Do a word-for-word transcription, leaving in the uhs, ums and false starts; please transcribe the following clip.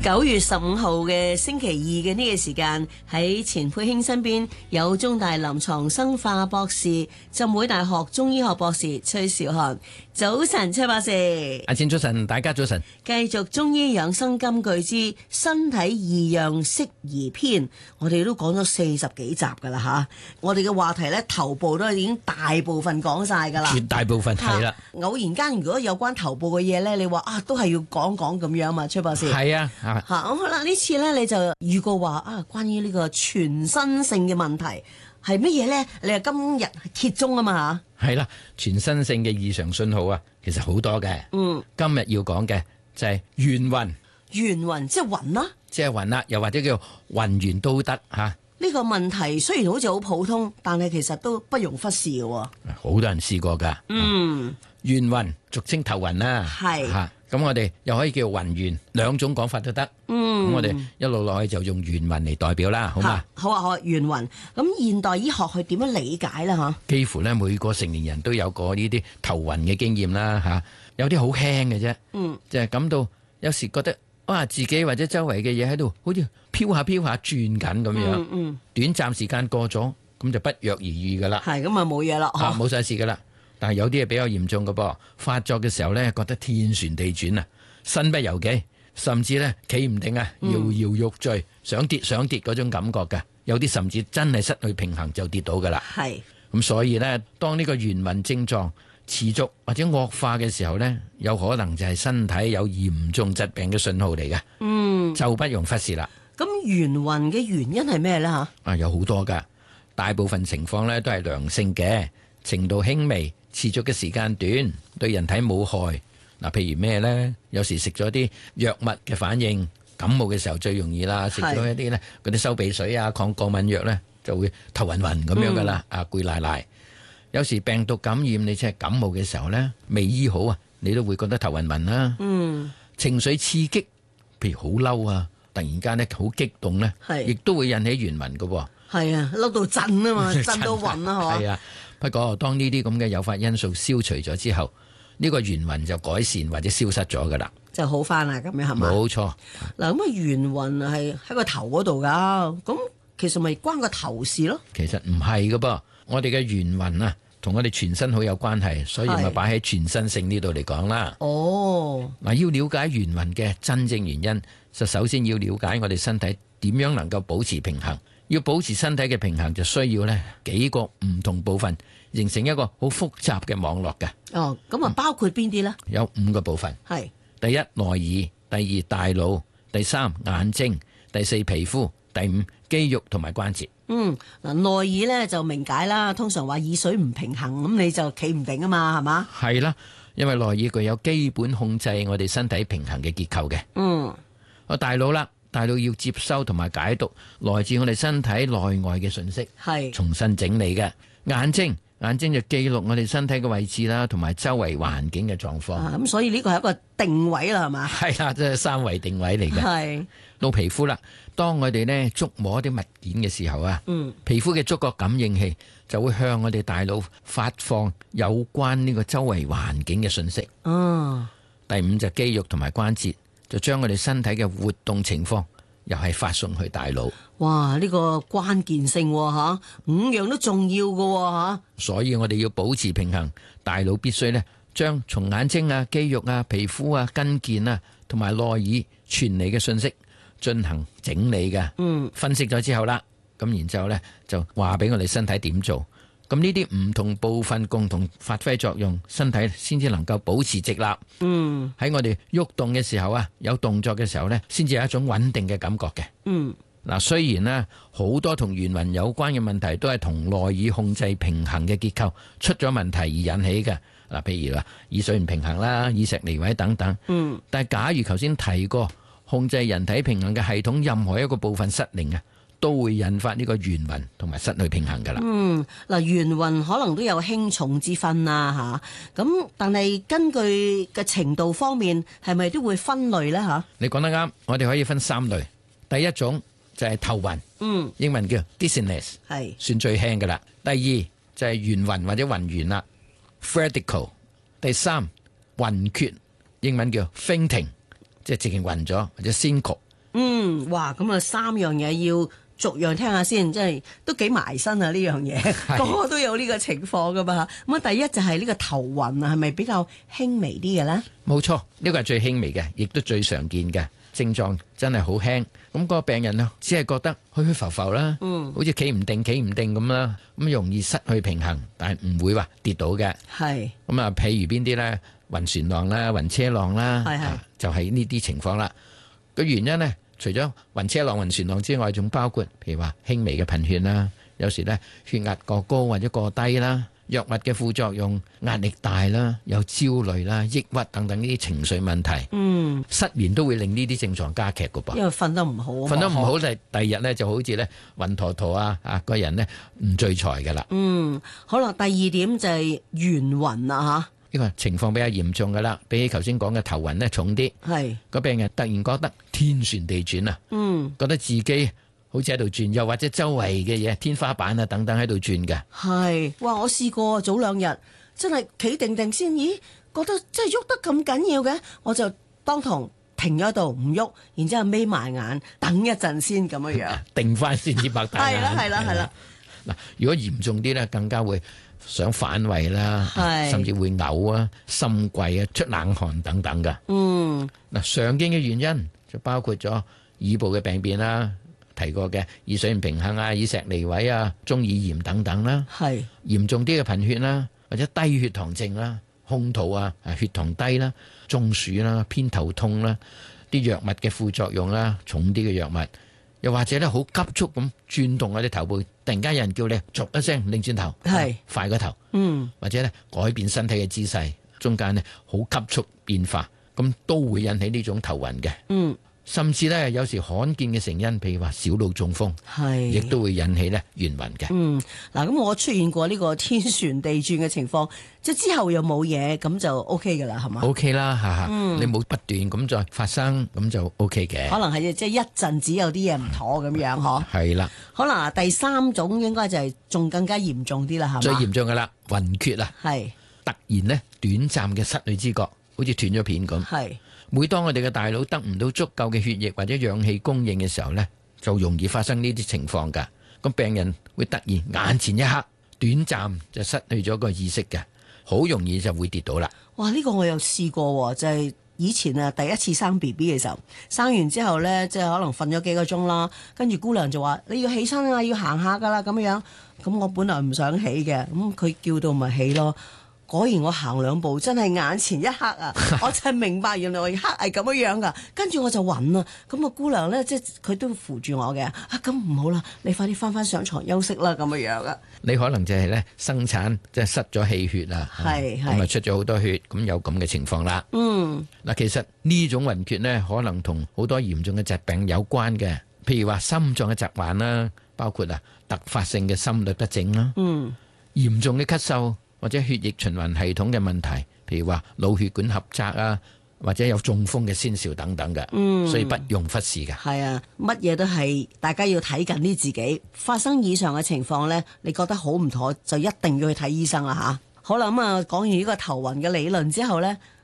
九月十五號嘅星期二嘅呢個時間，喺錢佩卿身邊有中大臨床生化博士、浸會大學中醫學博士崔兆漢。早晨，崔博士。 阿錢早晨，大家早晨。 繼續中醫養生金句之身體異樣適宜篇，我哋都講咗四十幾集噶啦吓。我哋嘅話題呢，頭部都已經大部分講晒噶啦， 絕大部分係啦。 偶然間如果有關頭部嘅嘢呢，你話啊都係要講講咁樣嘛，崔博士。 係啊。 吓咁好啦，呢次咧你就預告話啊，關於呢個全身性嘅問題係乜嘢咧？你係今日揭盅啊嘛吓？ 係啦，全身性嘅異常信號啊，其實好多嘅。 嗯， 今日要講嘅就係眩暈。 眩暈即係暈啦， 即係暈啦，又或者叫暈眩都得吓。 呢個問題雖然好似好普通，但係其實都不容忽視嘅。 好多人試過噶。 嗯， 眩暈俗稱頭暈啦。 係吓。咁我哋又可以叫暈眩，兩種講法都得。 嗯， 咁我哋一路落去就用眩暈嚟代表啦，好嘛？ 好啊，好啊，眩暈。咁現代醫學去點樣理解咧？吓， 幾乎咧每個成年人都有過呢啲頭暈嘅經驗啦，吓，有啲好輕嘅啫。嗯，就係感到有時覺得哇，自己或者周圍嘅嘢喺度，好似飄下飄下轉緊咁樣。嗯嗯，短暫時間過咗，咁就不藥而愈噶啦。 係咁啊，冇嘢啦， 吓，冇晒事噶啦。但係有啲係比較嚴重嘅噃，發作嘅時候咧，覺得天旋地轉啊，身不由己，甚至咧企唔定啊，搖搖欲墜，想跌想跌嗰種感覺嘅。有啲甚至真係失去平衡就跌倒噶啦。係咁，所以咧，當呢個眩暈症狀持續或者惡化嘅時候咧，有可能就係身體有嚴重疾病嘅信號嚟嘅。嗯，就不容忽視啦。 咁眩暈嘅原因係咩咧？吓啊，有好多噶，大部分情況咧都係良性嘅，程度輕微。持續嘅時間短，對人體冇害。嗱，譬如咩呢？有時食咗啲藥物嘅反應，感冒嘅時候最容易啦。食咗一啲呢嗰啲收鼻水啊、抗過敏藥呢，就會頭暈暈咁樣噶啦，啊攰賴賴。有時病毒感染，你即係感冒嘅時候呢，未醫好啊，你都會覺得頭暈暈啦。嗯，情緒刺激，譬如好嬲啊，突然間呢好激動呢，亦都會引起眩暈噶喎。 係啊，嬲到震啊嘛，震到暈啊， 係啊。不過當呢啲咁嘅誘發因素消除咗之後，呢個眩暈就改善或者消失咗噶啦， 就好翻啦，咁樣係嘛？ 冇錯。 嗱，咁啊眩暈係喺個頭嗰度噶，咁其實咪關個頭事咯？ 其實唔係噶噃，我哋嘅眩暈啊，同我哋全身好有關係，所以咪擺喺全身性呢度嚟講啦。哦，嗱，要了解眩暈嘅真正原因，就首先要了解我哋身體點樣能夠保持平衡。要保持身體嘅平衡，就需要呢幾個唔同部分形成一個好複雜嘅網絡嘅。 哦，咁啊包括邊啲呢？ 有五個部分。係第一內耳，第二大腦，第三眼睛，第四皮膚，第五肌肉同埋關節。嗯， 嗱內耳呢就明解啦，通常話耳水唔平衡，咁你就企唔定啊嘛，係嘛？ 係啦，因為內耳具有基本控制我哋身體平衡嘅結構嘅。嗯，個大腦啦。大腦要接收同埋解讀來自我哋身體內外嘅信息，係重新整理嘅。眼睛，眼睛就記錄我哋身體嘅位置啦，同埋周圍環境嘅狀況。咁、啊、 所以呢個係一個定位啦，係嘛？ 係啦，即係三維定位嚟嘅。係到皮膚啦，當我哋呢觸摸啲物件嘅時候啊，嗯，皮膚嘅觸覺感應器就會向我哋大腦發放有關呢個周圍環境嘅信息。哦，第五就肌肉同埋關節。就將我哋身體嘅活動情況又係發送去大腦。哇！呢、這個關鍵性吓、啊，五樣都重要㗎吓、啊。所以我哋要保持平衡，大腦必須呢將從眼睛啊、肌肉啊、皮膚啊、筋腱啊同埋內耳傳嚟嘅信息進行整理嘅。嗯，分析咗之後啦，咁然之後呢就話俾我哋身體點做。咁呢啲唔同部分共同發揮作用，身體先至能夠保持直立。嗯，喺我哋喐動嘅時候啊，有動作嘅時候呢，先至有一種穩定嘅感覺嘅。嗯，嗱，雖然呢好多同眩暈有關嘅問題都係同內耳控制平衡嘅結構出咗問題而引起嘅。嗱，譬如話耳水唔平衡啦、耳石離位等等。嗯，但係假如頭先提過控制人體平衡嘅系統任何一個部分失靈啊，都會引發呢個眩暈同埋失去平衡噶啦。嗯，嗱，眩暈可能都有輕重之分啦，吓。咁但係根據嘅程度方面，係咪都會分類呢？吓？你講得啱，我哋可以分三類。第一種就係頭暈，嗯，英文叫 dizziness， 係算最輕噶啦。第二就係眩暈或者暈眩啦 ，vertigo。第三暈厥，英文叫 fainting，即係直情暈咗或者 syncope。 嗯，哇，咁啊三樣嘢要逐樣聽下先，即係都幾埋身啊呢樣嘢，個個都有呢個情況噶嘛。咁啊，第一就係呢個頭暈啊，係咪比較輕微啲嘅咧？ 冇錯，呢個係最輕微嘅，亦都最常見嘅症狀，真係好輕。咁個病人啊，只係覺得虛虛浮浮啦，嗯，好似企唔定、企唔定咁啦，咁容易失去平衡，但係唔會話跌倒嘅。係咁啊，譬如邊啲咧？暈船浪啦、暈車浪啦，係係就係呢啲情況啦。個原因呢，除咗暈車浪、暈船浪之外，仲包括譬如話輕微嘅貧血啦，有時咧血壓過高或者過低啦，藥物嘅副作用、壓力大啦、有焦慮啦、抑鬱等等呢啲情緒問題。嗯，失眠都會令呢啲症狀加劇㗎噃。因為瞓得唔好，瞓得唔好就第二日咧就好似咧暈陀陀啊，啊個人咧唔聚財㗎啦。嗯，好啦，第二點就係眩暈啊嚇。呢個情況比較嚴重噶啦，比起頭先講嘅頭暈咧重啲。係個病人突然覺得天旋地轉啊，嗯，覺得自己好似喺度轉，又或者周圍嘅嘢、天花板啊等等喺度轉嘅。係，哇！我試過早兩日真係企定定先，咦，覺得真係喐得咁緊要嘅，我就當堂停咗度唔喐，然之後眯埋眼等一陣先咁樣樣，定翻先至擘大眼。係啦，係啦，係啦。嗱，如果嚴重啲咧，更加會想反胃啦，甚至會嘔啊、心悸啊、出冷汗等等噶。嗯，嗱，常見嘅原因就包括咗耳部嘅病變啦，提過嘅耳水唔平衡啊、耳石離位啊、中耳炎等等啦。係嚴重啲嘅貧血啦，或者低血糖症啦、空肚啊、血糖低啦、中暑啦、偏頭痛啦，啲藥物嘅副作用啦、重啲嘅藥物。又或者咧，好急速咁轉動我哋頭部，突然間有人叫你，逐一聲擰轉頭，係快個頭，嗯，或者咧改變身體嘅姿勢，中間咧好急速變化，咁都會引起呢種頭暈嘅，嗯。甚至咧，有時罕見嘅成因，譬如話小腦中風，係亦都會引起咧眩暈嘅。嗯，嗱，咁我出現過呢個天旋地轉嘅情況，即係之後又冇嘢，咁就 O K 噶啦，係嘛？O K 啦，吓吓，嗯，你冇不斷咁再發生，咁就 O K 嘅。可能係即係一陣子有啲嘢唔妥咁樣，嗬？係啦。可能第三種應該就係仲更加嚴重啲啦，係嘛？最嚴重噶啦，暈厥啊，係突然咧短暫嘅失去知覺，好似斷咗片咁。係。每當我哋嘅大腦得唔到足夠嘅血液或者氧氣供應嘅時候呢，就容易發生呢啲情況噶。咁病人會突然眼前一黑，短暫就失去咗個意識嘅，好容易就會跌倒啦。哇！呢個我有試過，就係以前啊第一次生 B B 嘅時候，生完之後呢，即係可能瞓咗幾個鐘啦，跟住姑娘就話你要起身啊，要行下噶啦咁樣。咁我本來唔想起嘅，咁佢叫到咪起咯。果然我行兩步真係眼前一黑啊！我就係明白原來黑係咁樣樣噶，跟住我就暈啦。咁個姑娘咧，即係佢都扶住我嘅。啊，咁唔好啦，你快啲翻翻上床休息啦，咁樣樣啊。你可能就係咧生產即係失咗氣血啊，係咁啊出咗好多血，咁有咁嘅情況啦。嗯，嗱，其實呢種暈厥呢，可能同好多嚴重嘅疾病有關嘅，譬如話心臟嘅疾患啦，包括啊突發性嘅心律不整啦，嗯，嚴重嘅咳嗽。或者血液循環系統嘅問題，譬如話腦血管狹窄啊，或者有中風嘅先兆等等嘅，嗯，所以不容忽視嘅。係啊，乜嘢都係大家要睇緊啲自己發生以上嘅情況呢，你覺得好唔妥就一定要去睇醫生啦吓。好啦，咁啊講完呢個頭暈嘅理論之後呢，